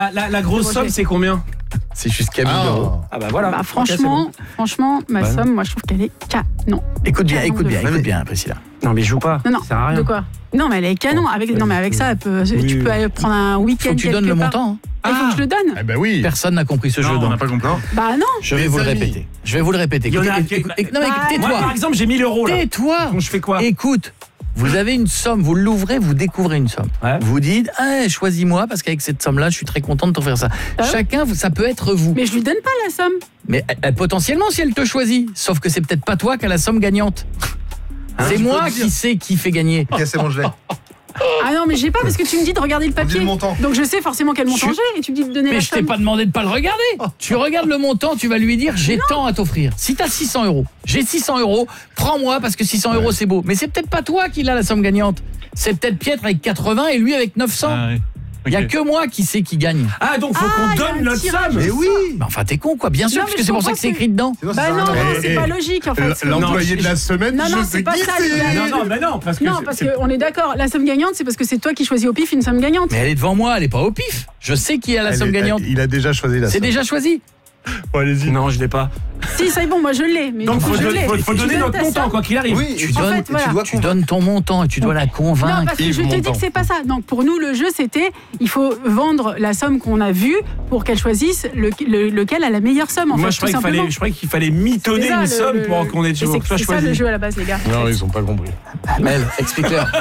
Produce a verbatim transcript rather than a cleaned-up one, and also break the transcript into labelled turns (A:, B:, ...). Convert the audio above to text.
A: La, la, la grosse somme, c'est combien?
B: C'est jusqu'à mille euros.
A: Ah bah voilà.
C: Bah, franchement, okay, bon. franchement, ma bah, somme, moi je trouve qu'elle est canon.
B: Écoute bien, écoute bien, écoute bien, Priscilla.
A: Non mais je joue pas.
C: Non, non.
A: Ça sert à rien.
C: De quoi? Non mais elle est canon. Avec, non mais avec ça, peut, oui. tu peux aller prendre un week-end.
B: Faut que tu donnes le montant.
C: Ah. Il faut que je le donne.
D: Eh ben oui.
B: Personne n'a compris ce
D: non,
B: jeu.
D: On n'a pas compris.
C: Bah non.
B: Je vais vous le répéter. Je vais vous le répéter. Écoutez,
A: a...
B: écoute, écoute, non mais
A: bah,
B: tais-toi.
A: Moi par exemple j'ai mille euros là.
B: Tais-toi.
A: Donc je fais quoi?
B: Écoute. Vous avez une somme, vous l'ouvrez, vous découvrez une somme.
A: Ouais.
B: Vous dites, ah, choisis-moi parce qu'avec cette somme-là, je suis très content de t'offrir ça. Ah. Chacun, ça peut être vous.
C: Mais je lui donne pas la somme.
B: Mais euh, potentiellement, si elle te choisit. Sauf que c'est peut-être pas toi qui as la somme gagnante. Hein, c'est moi qui sais qui fait gagner.
D: Ok, c'est bon, je l'ai.
C: Ah non mais j'ai pas parce que tu me dis de regarder le papier.
D: Le montant.
C: Donc je sais forcément quel montant je... j'ai et tu me dis de donner
B: mais
C: la
B: je
C: somme.
B: t'ai pas demandé de pas le regarder. Oh. Tu regardes le montant, tu vas lui dire j'ai tant à t'offrir. Si t'as six cents euros, j'ai six cents euros, prends-moi parce que six cents euros c'est beau. Mais c'est peut-être pas toi qui a la somme gagnante. C'est peut-être Pietre avec quatre-vingts et lui avec neuf cents. Ah, oui. Il okay. y a que moi qui sais qui gagne.
A: Ah donc faut ah, qu'on donne notre somme.
B: Mais oui. Bah, enfin t'es con quoi, bien sûr, non, parce que c'est pour ça que c'est écrit dedans.
C: Bah non, non, c'est pas logique en fait.
D: L'employé de la semaine,
C: non, non, c'est pas ça.
A: Non, non, bah non, parce que
C: non, parce qu'on est d'accord. La somme gagnante, c'est parce que c'est toi qui choisis au pif une somme gagnante.
B: Mais elle est devant moi, elle est pas au pif. Je sais qui a la somme gagnante.
D: Il a déjà choisi la somme.
B: C'est déjà choisi.
D: Bon, allez-y.
A: Non, je l'ai pas.
C: Si, c'est bon, moi je l'ai. Mais
A: donc, il faut, faut, faut donner notre montant, quoi qu'il arrive.
B: Oui, tu, donnes, fait, voilà. tu, dois tu donnes ton montant et tu dois la convaincre.
C: Non, parce que je te dis que c'est pas ça. Donc, pour nous, le jeu, c'était il faut vendre la somme qu'on a vue pour qu'elle choisisse le, le, lequel a la meilleure somme. En
A: moi,
C: fait,
A: je, croyais qu'il fallait, je croyais qu'il fallait mitonner ça, une le, somme le, pour qu'on ait toujours
C: choisi. C'est ça le jeu à la base, les gars.
D: Non, ils ont pas compris.
B: Mel, explique-leur.